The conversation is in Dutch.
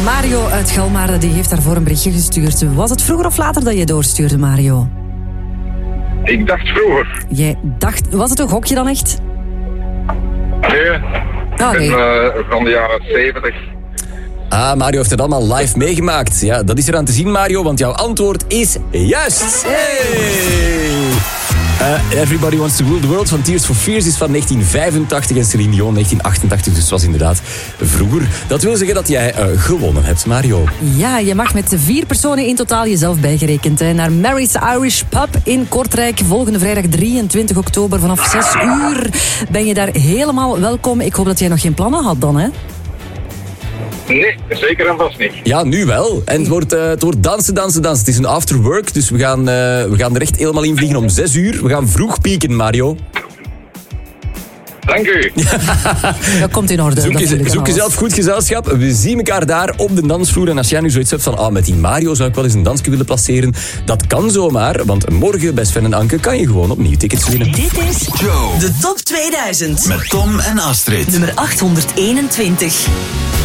Mario uit Galmaren die heeft daarvoor een berichtje gestuurd. Was het vroeger of later dat je doorstuurde, Mario? Ik dacht vroeger. Jij dacht... Was het een gokje dan echt? Nee. Okay. Ik ben van de jaren 70. Mario heeft het allemaal live meegemaakt. Ja, dat is eraan te zien, Mario, want jouw antwoord is juist. Hey! Everybody Wants to Rule the World van Tears for Fears is van 1985 en Celine Dion 1988, dus het was inderdaad vroeger. Dat wil zeggen dat jij gewonnen hebt, Mario. Ja, je mag met 4 personen in totaal jezelf bijgerekend naar Mary's Irish Pub in Kortrijk. Volgende vrijdag 23 oktober vanaf 6 uur ben je daar helemaal welkom. Ik hoop dat jij nog geen plannen had dan, hè? Nee, zeker en vast niet. Ja, nu wel. En het wordt dansen. Het is een afterwork, dus we gaan er echt helemaal in vliegen om 6 uur. We gaan vroeg pieken, Mario. Dank u. Dat komt in orde. Zoek jezelf goed gezelschap. We zien elkaar daar op de dansvloer. En als jij nu zoiets hebt van, met die Mario zou ik wel eens een dansje willen placeren. Dat kan zomaar, want morgen bij Sven en Anke kan je gewoon opnieuw tickets winnen. Dit is Joe. De Top 2000. Met Tom en Astrid. Nummer 821.